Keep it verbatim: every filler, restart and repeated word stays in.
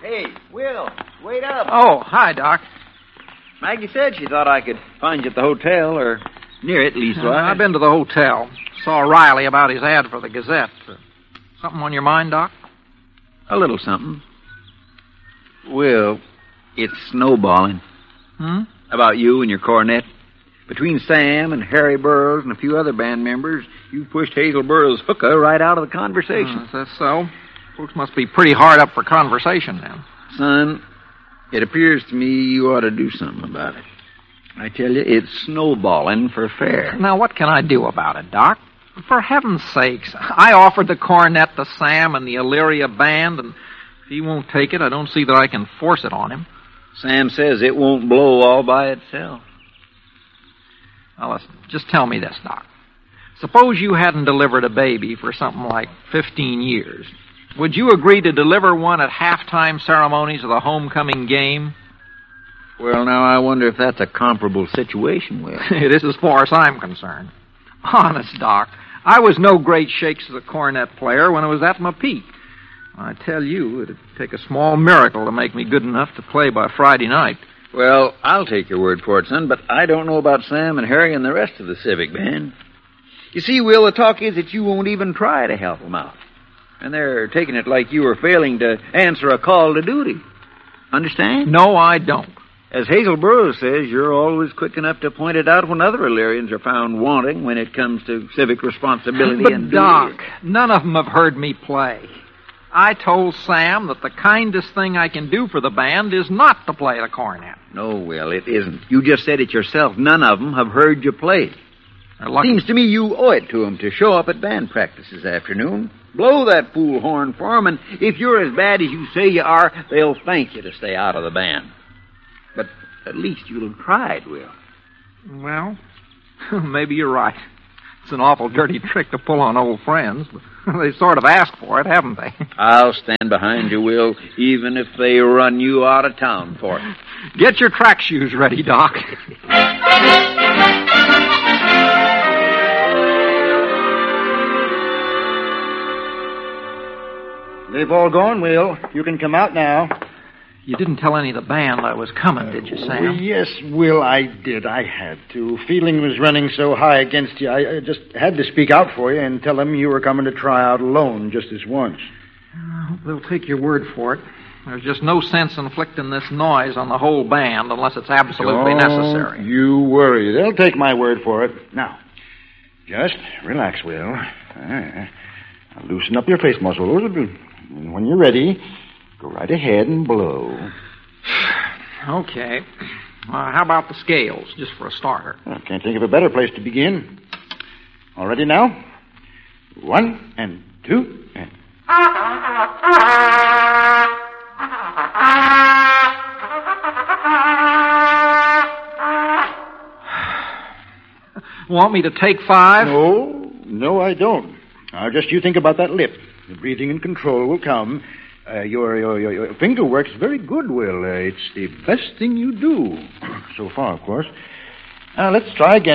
Hey, Will, wait up. Oh, hi, Doc. Maggie said she thought I could find you at the hotel, or near it, leastwise. Uh, I've been to the hotel. Saw Riley about his ad for the Gazette. Uh, something on your mind, Doc? A little something. Will, it's snowballing. Hmm? About you and your cornet. Between Sam and Harry Burroughs and a few other band members, you've pushed Hazel Burroughs' hooker right out of the conversation. Uh, is that so? Folks must be pretty hard up for conversation then. Son, it appears to me you ought to do something about it. I tell you, it's snowballing for fair. Now, what can I do about it, Doc? For heaven's sakes, I offered the cornet to Sam and the Illyria band, and if he won't take it, I don't see that I can force it on him. Sam says it won't blow all by itself. Now, listen, just tell me this, Doc. Suppose you hadn't delivered a baby for something like fifteen years. Would you agree to deliver one at halftime ceremonies of the homecoming game? Well, now, I wonder if that's a comparable situation, Will. It is as far as I'm concerned. Honest, Doc, I was no great shakes as a cornet player when I was at my peak. I tell you, it'd take a small miracle to make me good enough to play by Friday night. Well, I'll take your word for it, son, but I don't know about Sam and Harry and the rest of the Civic Band. You see, Will, the talk is that you won't even try to help them out. And they're taking it like you were failing to answer a call to duty. Understand? No, I don't. As Hazel Burroughs says, you're always quick enough to point it out when other Illyrians are found wanting when it comes to civic responsibility but and Doc, duty. None of them have heard me play. I told Sam that the kindest thing I can do for the band is not to play the cornet. No, Will, it isn't. You just said it yourself. None of them have heard you play. Seems to me you owe it to them to show up at band practice this afternoon. Blow that fool horn for them, and if you're as bad as you say you are, they'll thank you to stay out of the band. But at least you'll have tried, Will. Well, maybe you're right. It's an awful dirty trick to pull on old friends, but they sort of asked for it, haven't they? I'll stand behind you, Will, even if they run you out of town for it. Get your track shoes ready, Doc. They've all gone, Will. You can come out now. You didn't tell any of the band I was coming, did you, Sam? Uh, yes, Will, I did. I had to. Feeling was running so high against you, I, I just had to speak out for you and tell them you were coming to try out alone, just this once. I hope they'll take your word for it. There's just no sense inflicting this noise on the whole band unless it's absolutely Don't necessary. You worry. They'll take my word for it. Now, just relax, Will. Uh, loosen up your face muscles. And when you're ready, go right ahead and blow. Okay. Uh, how about the scales, just for a starter? I can't think of a better place to begin. All ready now? One and two and... Want me to take five? No, no, I don't. Now, just you think about that lip. The breathing and control will come. Uh, your, your, your, your finger work's very good, Will. Uh, it's the best thing you do. So far, of course. Now, let's try again.